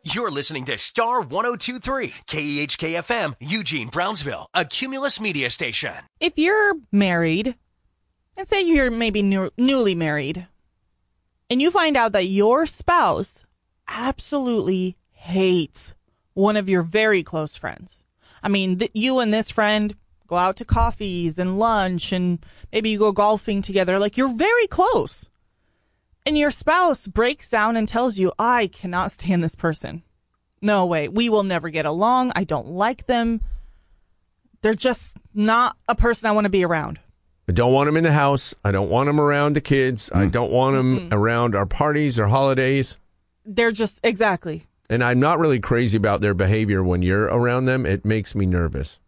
You're listening to Star 102.3, KEHK-FM, Eugene, Brownsville, a Cumulus media station. If you're married, and say you're maybe newly married, and you find out that your spouse absolutely hates one of your very close friends. I mean, you and this friend go out to coffees and lunch, and maybe you go golfing together. Like, you're very close. And your spouse breaks down and tells you, I cannot stand this person. No way. We will never get along. I don't like them. They're just not a person I want to be around. I don't want them in the house. I don't want them around the kids. I don't want them around our parties or holidays. They're just, exactly. And I'm not really crazy about their behavior when you're around them. It makes me nervous.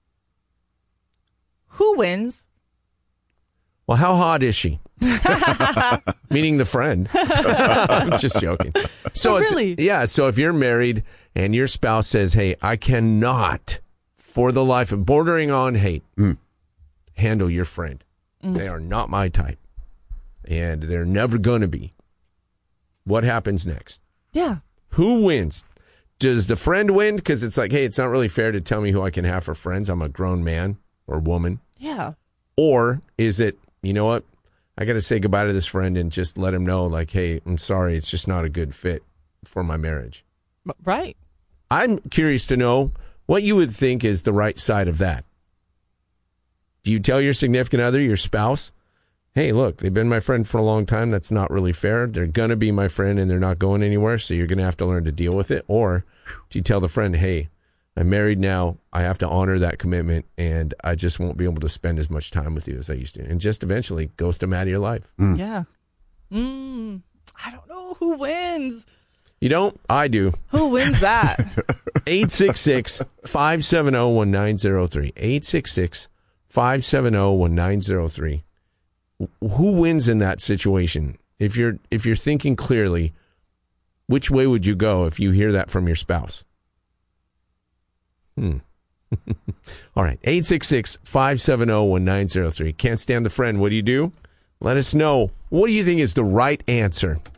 Who wins? Well, how hot is she? Meaning the friend. I'm just joking. So really? So if you're married and your spouse says, hey, I cannot, for the life of bordering on hate, handle your friend. They are not my type. And they're never going to be. What happens next? Yeah. Who wins? Does the friend win? Because it's like, hey, it's not really fair to tell me who I can have for friends. I'm a grown man or woman. Yeah. Or is it, you know what? I got to say goodbye to this friend and just let him know, like, hey, I'm sorry. It's just not a good fit for my marriage. Right. I'm curious to know what you would think is the right side of that. Do you tell your significant other, your spouse, hey, look, they've been my friend for a long time. That's not really fair. They're going to be my friend and they're not going anywhere, so you're going to have to learn to deal with it? Or do you tell the friend, hey, I'm married now. I have to honor that commitment, and I just won't be able to spend as much time with you as I used to. And just eventually ghost them out of your life. Yeah. I don't know who wins. You don't? I do. Who wins that? 866-570-1903. 866-570-1903. Who wins in that situation? If you're thinking clearly, which way would you go if you hear that from your spouse? All right. 866-570-1903. Can't stand the friend. What do you do? Let us know. What do you think is the right answer?